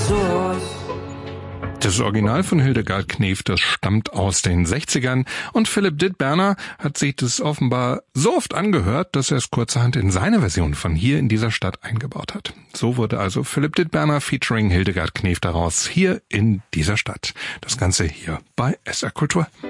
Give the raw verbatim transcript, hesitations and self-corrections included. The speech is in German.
sowas. Das Original von Hildegard Knef, das stammt aus den sechzigern und Philipp Dittberner hat sich das offenbar so oft angehört, dass er es kurzerhand in seine Version von Hier in dieser Stadt eingebaut hat. So wurde also Philipp Dittberner featuring Hildegard Knef daraus Hier in dieser Stadt. Das Ganze hier bei S R Kultur.